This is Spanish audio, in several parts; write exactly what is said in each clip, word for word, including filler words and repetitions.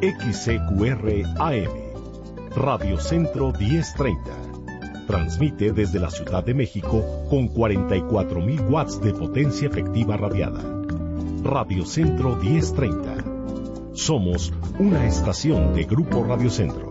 X C Q R A M, Radio Centro diez treinta. Transmite desde la Ciudad de México con cuarenta y cuatro mil watts de potencia efectiva radiada. Radio Centro diez treinta. Somos una estación de Grupo Radio Centro.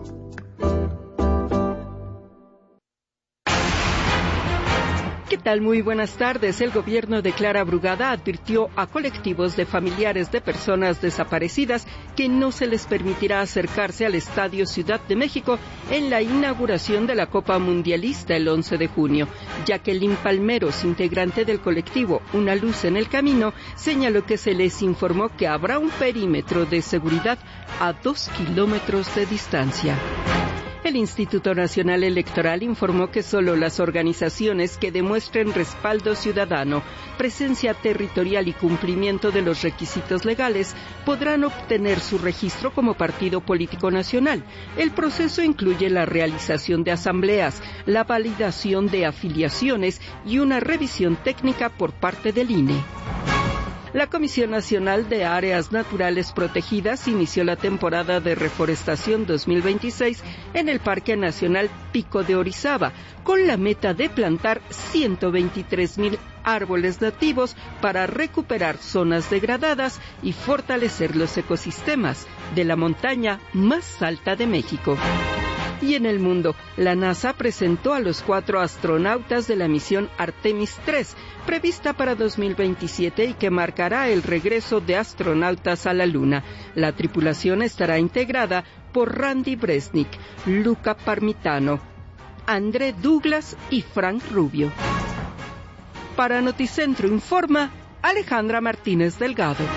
¿Qué tal? Muy buenas tardes. El gobierno de Clara Brugada advirtió a colectivos de familiares de personas desaparecidas que no se les permitirá acercarse al Estadio Ciudad de México en la inauguración de la Copa Mundialista el once de junio, ya que Lynn Palmeros, integrante del colectivo Una Luz en el Camino, señaló que se les informó que habrá un perímetro de seguridad a dos kilómetros de distancia. El Instituto Nacional Electoral informó que solo las organizaciones que demuestren respaldo ciudadano, presencia territorial y cumplimiento de los requisitos legales podrán obtener su registro como partido político nacional. El proceso incluye la realización de asambleas, la validación de afiliaciones y una revisión técnica por parte del I N E. La Comisión Nacional de Áreas Naturales Protegidas inició la temporada de reforestación dos mil veintiséis en el Parque Nacional Pico de Orizaba, con la meta de plantar ciento veintitrés mil árboles nativos para recuperar zonas degradadas y fortalecer los ecosistemas de la montaña más alta de México. Y en el mundo, la NASA presentó a los cuatro astronautas de la misión Artemis tres, prevista para dos mil veintisiete y que marcará el regreso de astronautas a la Luna. La tripulación estará integrada por Randy Bresnik, Luca Parmitano, André Douglas y Frank Rubio. Para Noticentro Informa, Alejandra Martínez Delgado.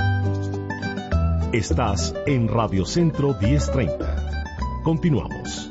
Estás en Radio Centro diez treinta. Continuamos.